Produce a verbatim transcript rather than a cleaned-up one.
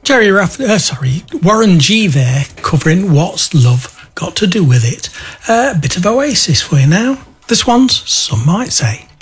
Jerry Raff, uh, sorry, Warren G there, covering What's Love Got to Do With It. Uh, a bit of Oasis for you now. This one's Some Might Say.